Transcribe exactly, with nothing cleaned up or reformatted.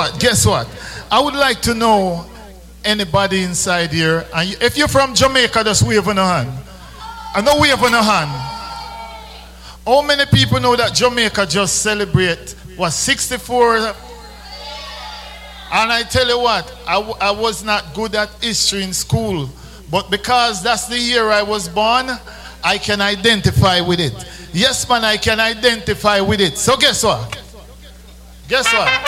what? Guess what? I would like to know anybody inside here. And if you're from Jamaica, just wave on a hand. I know wave on a hand. How many people know that Jamaica just celebrate was sixty-four? And I tell you what, I, w- I was not good at history in school. But because that's the year I was born, I can identify with it. Yes, man, I can identify with it. So guess what? Guess what?